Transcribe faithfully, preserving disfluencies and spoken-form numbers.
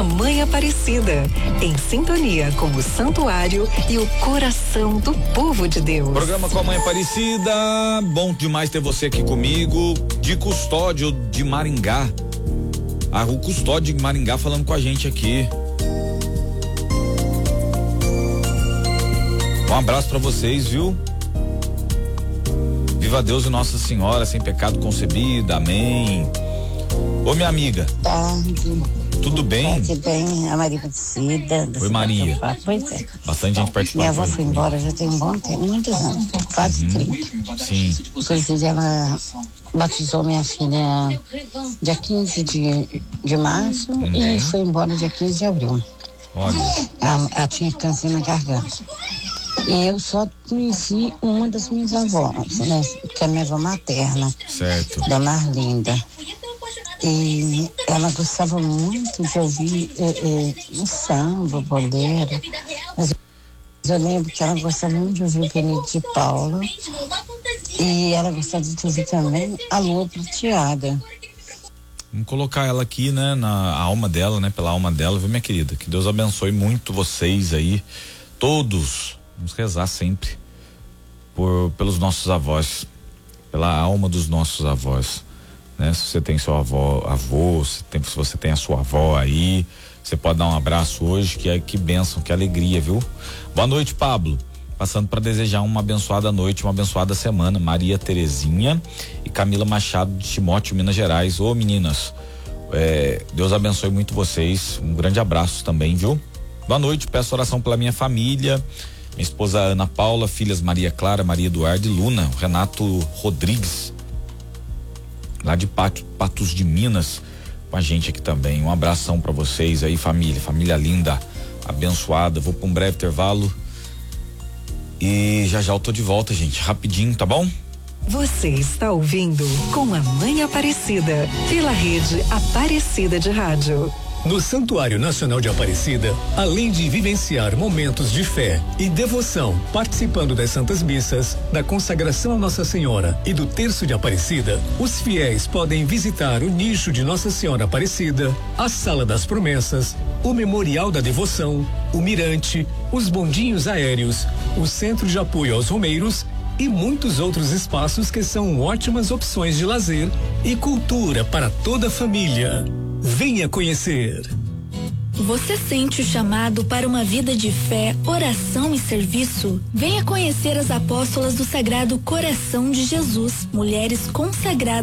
Mãe Aparecida, em sintonia com o santuário e o coração do povo de Deus. Programa com a Mãe Aparecida, bom demais ter você aqui comigo, de Custódio de Maringá. Ah, o Custódio de Maringá falando com a gente aqui. Um abraço pra vocês, viu? Viva Deus e Nossa Senhora, sem pecado concebida, amém. Ô, minha amiga. Tarde. Tudo bem? Tudo bem, a Maria Aparecida. Oi, Maria. Pois é. Bastante gente participando. Minha avó foi embora já tem um bom tempo, muitos anos, quase uhum. trinta. Sim. Inclusive, ela batizou minha filha dia quinze de, de março uhum. e foi embora dia quinze de abril. Olha. Ela, ela tinha câncer na garganta. E eu só conheci uma das minhas avós, né? Que é a minha avó materna. Certo. Dona Arlinda. E ela gostava muito de ouvir é, é, um samba, boleiro. Mas eu lembro que ela gostava muito de ouvir o Benito de Paula. E ela gostava de ouvir também a Lua Prateada. Vamos colocar ela aqui, né? Na alma dela, né? Pela alma dela, viu, minha querida? Que Deus abençoe muito vocês aí, todos. Vamos rezar sempre por, pelos nossos avós, pela alma dos nossos avós, né? Se você tem seu avó, avô, se, tem, se você tem a sua avó aí, você pode dar um abraço hoje, que é que bênção, que alegria, viu? Boa noite, Pablo. Passando para desejar uma abençoada noite, uma abençoada semana. Maria Terezinha e Camila Machado de Timóteo, Minas Gerais. Ô, meninas, é, Deus abençoe muito vocês. Um grande abraço também, viu? Boa noite, peço oração pela minha família. Minha esposa Ana Paula, filhas Maria Clara, Maria Eduardo e Luna, o Renato Rodrigues, lá de Patos, Patos de Minas, com a gente aqui também. Um abração pra vocês aí, família, família linda, abençoada. Vou pra um breve intervalo e já já eu tô de volta, gente, rapidinho, tá bom? Você está ouvindo Com a Mãe Aparecida, pela rede Aparecida de Rádio. No Santuário Nacional de Aparecida, além de vivenciar momentos de fé e devoção, participando das Santas Missas, da consagração a Nossa Senhora e do Terço de Aparecida, os fiéis podem visitar o nicho de Nossa Senhora Aparecida, a Sala das Promessas, o Memorial da Devoção, o Mirante, os bondinhos aéreos, o Centro de Apoio aos Romeiros e muitos outros espaços que são ótimas opções de lazer e cultura para toda a família. Venha conhecer. Você sente o chamado para uma vida de fé, oração e serviço? Venha conhecer as apóstolas do Sagrado Coração de Jesus, mulheres consagradas